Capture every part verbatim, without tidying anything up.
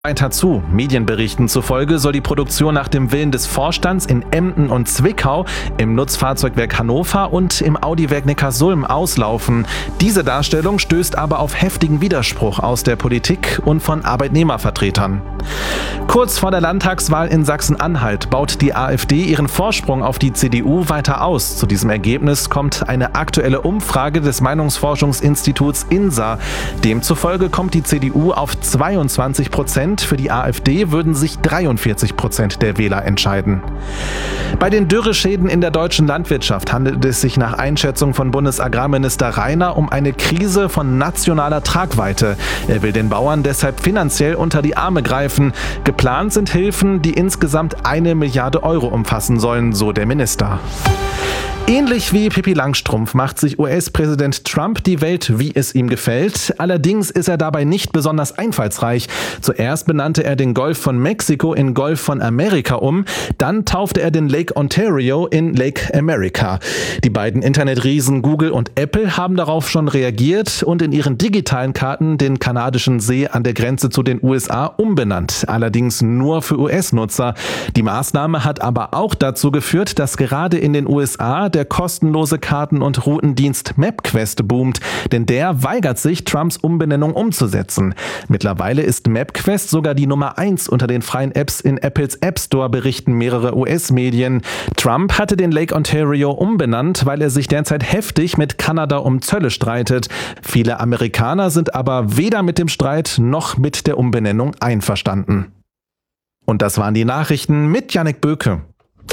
Weiter zu. Medienberichten zufolge soll die Produktion nach dem Willen des Vorstands in Emden und Zwickau, im Nutzfahrzeugwerk Hannover und im Audiwerk Neckarsulm auslaufen. Diese Darstellung stößt aber auf heftigen Widerspruch aus der Politik und von Arbeitnehmervertretern. Kurz vor der Landtagswahl in Sachsen-Anhalt baut die AfD ihren Vorsprung auf die C D U weiter aus. Zu diesem Ergebnis kommt eine aktuelle Umfrage des Meinungsforschungsinstituts I N S A. Demzufolge kommt die C D U auf zweiundzwanzig Prozent. Für die AfD würden sich dreiundvierzig Prozent der Wähler entscheiden. Bei den Dürreschäden in der deutschen Landwirtschaft handelt es sich nach Einschätzung von Bundesagrarminister Rainer um eine Krise von nationaler Tragweite. Er will den Bauern deshalb finanziell unter die Arme greifen. Geplant sind Hilfen, die insgesamt eine Milliarde Euro umfassen sollen, so der Minister. Ähnlich wie Pippi Langstrumpf macht sich U S-Präsident Trump die Welt, wie es ihm gefällt. Allerdings ist er dabei nicht besonders einfallsreich. Zuerst benannte er den Golf von Mexiko in Golf von Amerika um. Dann taufte er den Lake Ontario in Lake America. Die beiden Internetriesen Google und Apple haben darauf schon reagiert und in ihren digitalen Karten den kanadischen See an der Grenze zu den U S A umbenannt. Allerdings nur für U S-Nutzer. Die Maßnahme hat aber auch dazu geführt, dass gerade in den U S A der kostenlose Karten- und Routendienst MapQuest boomt, denn der weigert sich, Trumps Umbenennung umzusetzen. Mittlerweile ist MapQuest sogar die Nummer eins unter den freien Apps in Apples App Store, berichten mehrere U S-Medien. Trump hatte den Lake Ontario umbenannt, weil er sich derzeit heftig mit Kanada um Zölle streitet. Viele Amerikaner sind aber weder mit dem Streit noch mit der Umbenennung einverstanden. Und das waren die Nachrichten mit Jannik Böke.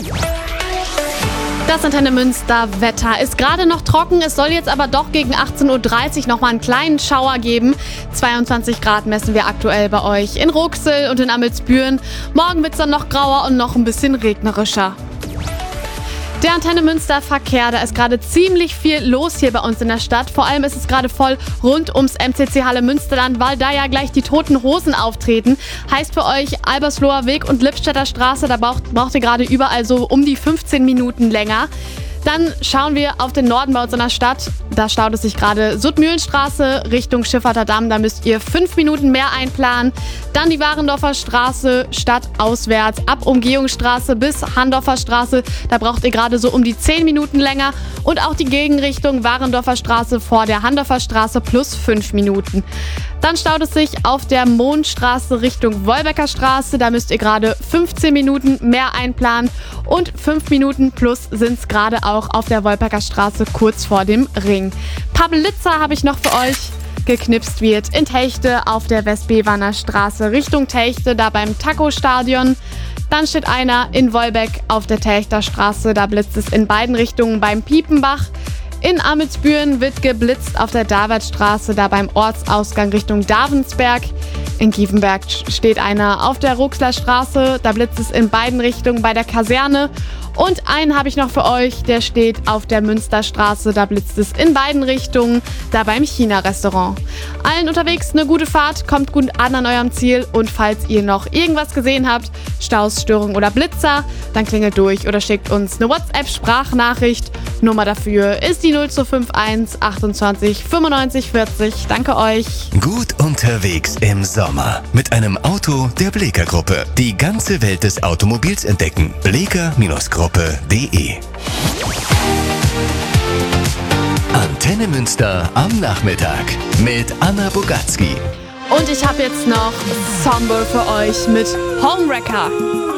Das Antenne Münster Wetter ist gerade noch trocken, es soll jetzt aber doch gegen achtzehn Uhr dreißig nochmal einen kleinen Schauer geben. zweiundzwanzig Grad messen wir aktuell bei euch in Ruxel und in Amelsbüren. Morgen wird es dann noch grauer und noch ein bisschen regnerischer. Der Antenne Münster Verkehr, da ist gerade ziemlich viel los hier bei uns in der Stadt. Vor allem ist es gerade voll rund ums M C C Halle Münsterland, weil da ja gleich die Toten Hosen auftreten. Heißt für euch Albersloher Weg und Lippstädter Straße, da braucht, braucht ihr gerade überall so um die fünfzehn Minuten länger. Dann schauen wir auf den Norden bei uns in der Stadt. Da staut es sich gerade Suttmühlenstraße Richtung Schifferter Damm. Da müsst ihr fünf Minuten mehr einplanen. Dann die Warendorfer Straße stadtauswärts ab Umgehungsstraße bis Handorfer Straße. Da braucht ihr gerade so um die zehn Minuten länger. Und auch die Gegenrichtung Warendorfer Straße vor der Handorfer Straße plus fünf Minuten. Dann staut es sich auf der Mondstraße Richtung Wolbecker Straße. Da müsst ihr gerade fünfzehn Minuten mehr einplanen. Und fünf Minuten plus sind es gerade auch auf der Wolbecker Straße kurz vor dem Ring. Pablitzer habe ich noch für euch. Geknipst wird in Techte auf der Westbewaner Straße Richtung Techte, da beim Taco-Stadion. Dann steht einer in Wolbeck auf der Techter Straße. Da blitzt es in beiden Richtungen beim Piepenbach. In Amelsbüren wird geblitzt auf der Davidstraße, da beim Ortsausgang Richtung Davensberg. In Kiefenberg steht einer auf der Ruxler Straße, da blitzt es in beiden Richtungen bei der Kaserne. Und einen habe ich noch für euch, der steht auf der Münsterstraße, da blitzt es in beiden Richtungen, da beim China-Restaurant. Allen unterwegs eine gute Fahrt, kommt gut an an eurem Ziel und falls ihr noch irgendwas gesehen habt, Staus, Störung oder Blitzer, dann klingelt durch oder schickt uns eine WhatsApp-Sprachnachricht. Nummer dafür ist die null zwei fünf eins achtundzwanzig fünfundneunzig vierzig. Danke euch. Gut unterwegs im Sommer mit einem Auto der Bleeker Gruppe. Die ganze Welt des Automobils entdecken. bleeker Gruppe punkt de Antenne Münster am Nachmittag mit Anna Bogatzki. Und ich habe jetzt noch Somber für euch mit Homewrecker.